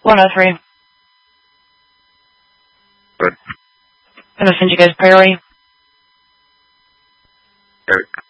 103. Good. Gonna send you guys priority. Eric.